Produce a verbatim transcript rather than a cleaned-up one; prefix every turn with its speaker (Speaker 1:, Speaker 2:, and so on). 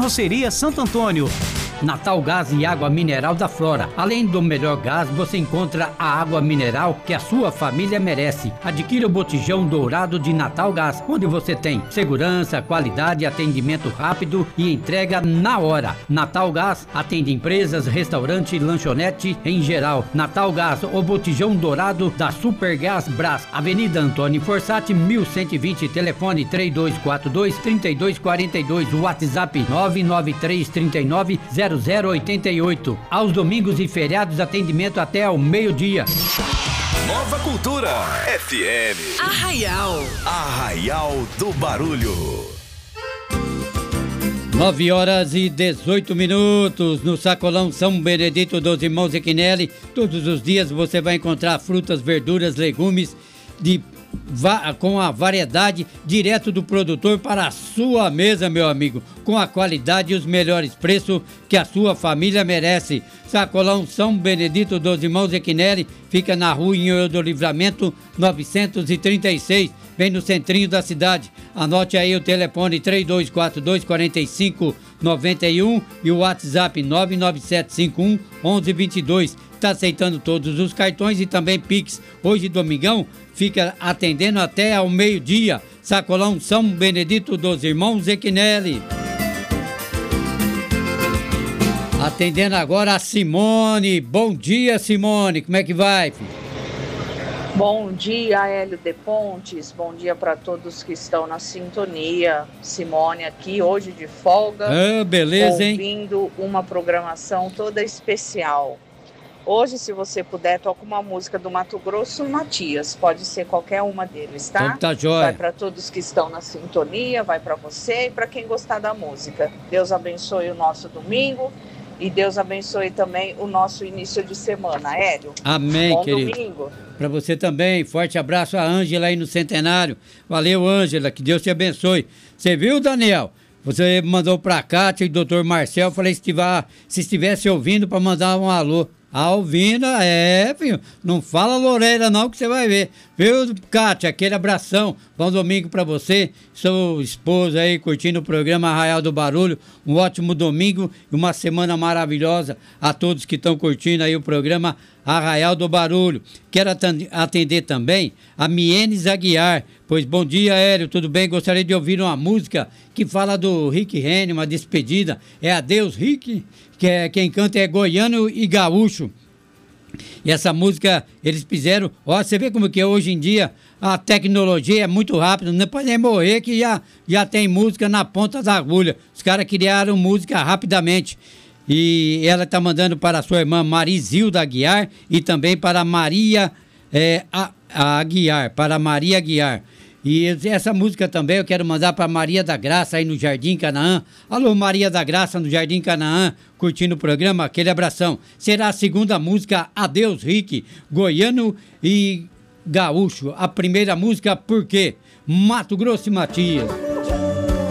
Speaker 1: Carroceria Santo Antônio. Natal Gás e Água Mineral da Flora. Além do melhor gás, você encontra a água mineral que a sua família merece. Adquira o botijão dourado de Natal Gás, onde você tem segurança, qualidade, atendimento rápido e entrega na hora. Natal Gás atende empresas, restaurante, lanchonete em geral. Natal Gás, o botijão dourado da Supergás Brás. Avenida Antônio Forçati, mil cento e vinte, telefone três dois quatro dois, três dois quatro dois, WhatsApp nove nove três três nove, zero zero oito oito. Aos domingos e feriados, atendimento até ao meio-dia.
Speaker 2: Nova Cultura F M.
Speaker 3: Arraial.
Speaker 2: Arraial do Barulho.
Speaker 4: nove horas e dezoito minutos no Sacolão São Benedito dos Irmãos Equinelli. Todos os dias você vai encontrar frutas, verduras, legumes de com a variedade direto do produtor para a sua mesa, meu amigo, com a qualidade e os melhores preços que a sua família merece. Sacolão São Benedito dos Irmãos Equinelli fica na rua Engenho do Livramento novecentos e trinta e seis, bem no centrinho da cidade. Anote aí o telefone três dois quatro dois, quatro cinco nove um e o WhatsApp nove nove sete cinco um, um um dois dois. Está aceitando todos os cartões e também Pix. Hoje, domingão, fica atendendo até ao meio-dia. Sacolão São Benedito dos Irmãos Equinelli. Atendendo agora a Simone. Bom dia, Simone. Como é que vai, filho?
Speaker 5: Bom dia, Hélio de Pontes. Bom dia para todos que estão na sintonia. Simone aqui, hoje de folga.
Speaker 4: Ah, beleza, hein?
Speaker 5: Ouvindo uma programação toda especial. Hoje, se você puder, toca uma música do Mato Grosso e Matias. Pode ser qualquer uma deles, tá?
Speaker 4: Então tá jóia.
Speaker 5: Vai para todos que estão na sintonia, vai para você e para quem gostar da música. Deus abençoe o nosso domingo e Deus abençoe também o nosso início de semana. Hélio,
Speaker 4: amém,
Speaker 5: bom
Speaker 4: querido.
Speaker 5: domingo.
Speaker 4: Para você também. Forte abraço a Ângela aí no Centenário. Valeu, Ângela. Que Deus te abençoe. Você viu, Daniel? Você mandou pra Cátia e doutor Marcel. Falei se, tiver, se estivesse ouvindo para mandar um alô. Alvina, é, filho. Não fala Loureira não que você vai ver. Viu, Cátia? Aquele abração. Bom domingo pra você. Sua esposa aí curtindo o programa Arraial do Barulho. Um ótimo domingo e uma semana maravilhosa a todos que estão curtindo aí o programa Arraial do Barulho. Quero atender também a Mienes Aguiar. Pois bom dia, Hélio, tudo bem? Gostaria de ouvir uma música que fala do Rick Renner, uma despedida. É Adeus, Rick? Que é, quem canta é goiano e gaúcho. E essa música eles fizeram. Ó, você vê como que hoje em dia a tecnologia é muito rápida, não pode nem morrer que já, já tem música na ponta da agulha. Os caras criaram música rapidamente. E ela está mandando para a sua irmã Marizilda Aguiar e também para Maria é, a, a Aguiar, para Maria Aguiar. E essa música também eu quero mandar para Maria da Graça aí no Jardim Canaã. Alô, Maria da Graça no Jardim Canaã, curtindo o programa, aquele abração. Será a segunda música, Adeus, Rick, goiano e gaúcho. A primeira música, Por quê? Mato Grosso e Matias.